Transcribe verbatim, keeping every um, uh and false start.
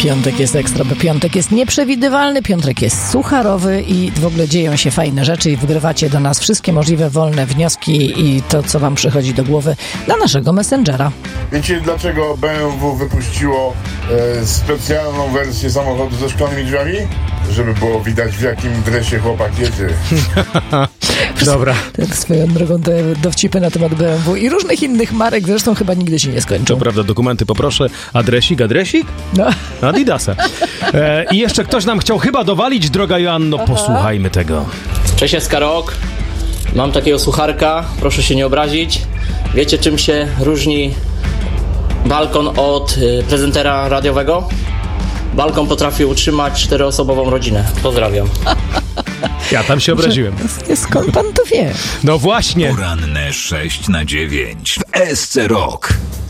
Piątek jest ekstra, bo piątek jest nieprzewidywalny, piątek jest sucharowy i w ogóle dzieją się fajne rzeczy i wgrywacie do nas wszystkie możliwe wolne wnioski i to, co wam przychodzi do głowy na naszego Messengera. Wiecie, dlaczego B M W wypuściło e, specjalną wersję samochodu ze szklanymi drzwiami? Żeby było widać, w jakim dresie chłopak jedzie. Dobra. Tak swoją drogą te dowcipy na temat B M W i różnych innych marek zresztą chyba nigdy się nie skończą. To prawda, dokumenty poproszę. Adresik, adresik? No. Adidasa. E, I jeszcze ktoś nam chciał chyba dowalić, droga Joanno. Posłuchajmy tego. Cześć, Eska Rock. Mam takiego sucharka, proszę się nie obrazić. Wiecie, czym się różni balkon od y, prezentera radiowego? Balkon potrafi utrzymać czteroosobową rodzinę. Pozdrawiam. Ja tam się obraziłem. Skąd pan to wie? No właśnie. Poranne sześć na dziewięć w S C Rock.